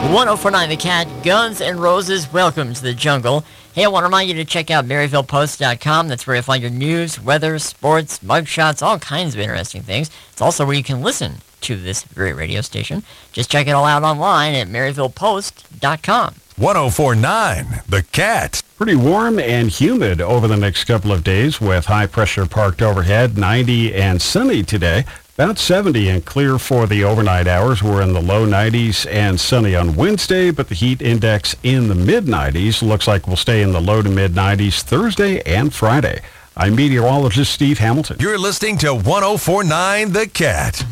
1049 The Cat, Guns N' Roses, Welcome to the Jungle. Hey, I want to remind you to check out MaryvillePost.com. That's where you'll find your news, weather, sports, mugshots, all kinds of interesting things. It's also where you can listen to this great radio station. Just check it all out online at MaryvillePost.com. 1049 The Cat. Pretty warm and humid over the next couple of days with high pressure parked overhead, 90 and sunny today. About 70 and clear for the overnight hours. We're in the low 90s and sunny on Wednesday, but the heat index in the mid-90s. Looks like we'll stay in the low to mid-90s Thursday and Friday. I'm meteorologist Steve Hamilton. You're listening to 1049 The Cat.